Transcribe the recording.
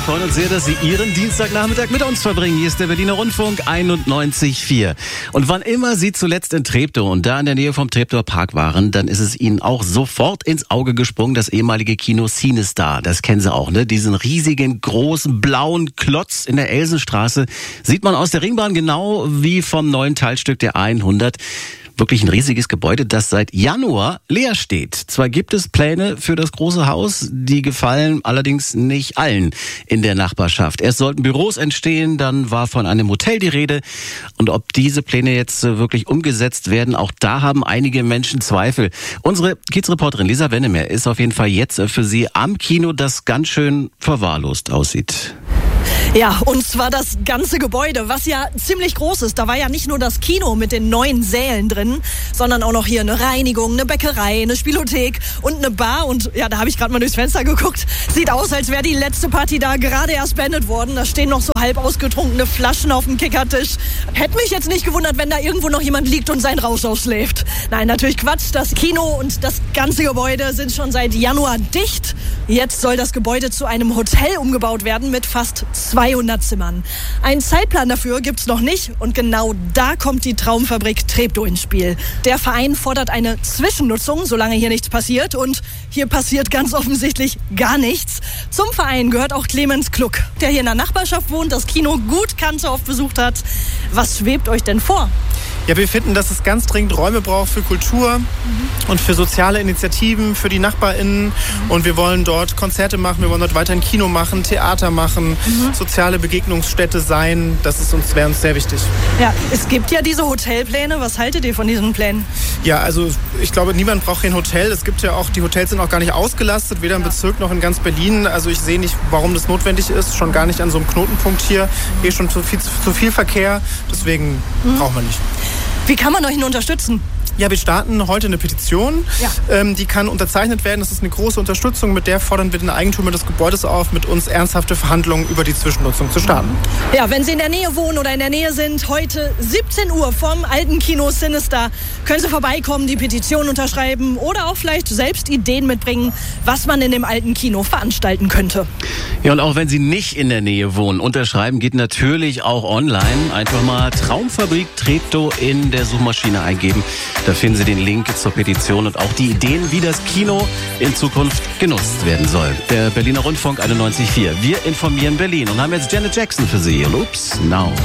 freuen uns sehr, dass Sie Ihren Dienstagnachmittag mit uns verbringen. Hier ist der Berliner Rundfunk 91.4. Und wann immer Sie zuletzt in Treptow und da in der Nähe vom Treptower Park waren, dann ist es Ihnen auch sofort ins Auge gesprungen, das ehemalige Kino CineStar. Das kennen Sie auch, ne? Diesen riesigen, großen, blauen Klotz in der Elsenstraße sieht man aus der Ringbahn genau wie vom neuen Teilstück der A100. Wirklich ein riesiges Gebäude, das seit Januar leer steht. Zwar gibt es Pläne für das große Haus, die gefallen allerdings nicht allen in der Nachbarschaft. Erst sollten Büros entstehen, dann war von einem Hotel die Rede. Und ob diese Pläne jetzt wirklich umgesetzt werden, auch da haben einige Menschen Zweifel. Unsere Kiez-Reporterin Lisa Wennemer ist auf jeden Fall jetzt für Sie am Kino, das ganz schön verwahrlost aussieht. Ja, und zwar das ganze Gebäude, was ja ziemlich groß ist. Da war ja nicht nur das Kino mit den 9 Sälen drin, sondern auch noch hier eine Reinigung, eine Bäckerei, eine Spielothek und eine Bar. Und ja, da habe ich gerade mal durchs Fenster geguckt. Sieht aus, als wäre die letzte Party da gerade erst beendet worden. Da stehen noch so halb ausgetrunkene Flaschen auf dem Kickertisch. Hätte mich jetzt nicht gewundert, wenn da irgendwo noch jemand liegt und seinen Rausch ausschläft. Nein, natürlich Quatsch. Das Kino und das ganze Gebäude sind schon seit Januar dicht. Jetzt soll das Gebäude zu einem Hotel umgebaut werden mit fast 200 Zimmern. Einen Zeitplan dafür gibt's noch nicht und genau da kommt die Traumfabrik Treptow ins Spiel. Der Verein fordert eine Zwischennutzung, solange hier nichts passiert, und hier passiert ganz offensichtlich gar nichts. Zum Verein gehört auch Clemens Kluck, der hier in der Nachbarschaft wohnt, das Kino gut kannte, oft besucht hat. Was schwebt euch denn vor? Ja, wir finden, dass es ganz dringend Räume braucht für Kultur und für soziale Initiativen, für die NachbarInnen. Und wir wollen dort Konzerte machen, wir wollen dort weiterhin Kino machen, Theater machen, soziale Begegnungsstätte sein. Wäre uns sehr wichtig. Ja, es gibt ja diese Hotelpläne. Was haltet ihr von diesen Plänen? Ja, also ich glaube, niemand braucht hier ein Hotel. Es gibt ja auch, die Hotels sind auch gar nicht ausgelastet, weder im Bezirk noch in ganz Berlin. Also ich sehe nicht, warum das notwendig ist. Schon gar nicht an so einem Knotenpunkt hier. Hier ist schon zu viel Verkehr. Deswegen brauchen wir nicht. Wie kann man euch denn unterstützen? Ja, wir starten heute eine Petition. Ja. Die kann unterzeichnet werden. Das ist eine große Unterstützung. Mit der fordern wir den Eigentümer des Gebäudes auf, mit uns ernsthafte Verhandlungen über die Zwischennutzung zu starten. Ja, wenn Sie in der Nähe wohnen oder in der Nähe sind, heute 17 Uhr vom alten Kino CineStar, können Sie vorbeikommen, die Petition unterschreiben oder auch vielleicht selbst Ideen mitbringen, was man in dem alten Kino veranstalten könnte. Ja, und auch wenn Sie nicht in der Nähe wohnen, unterschreiben geht natürlich auch online. Einfach mal Traumfabrik Treptow in der Suchmaschine eingeben. Da finden Sie den Link zur Petition und auch die Ideen, wie das Kino in Zukunft genutzt werden soll. Der Berliner Rundfunk 91.4. Wir informieren Berlin und haben jetzt Janet Jackson für Sie. Loops Now.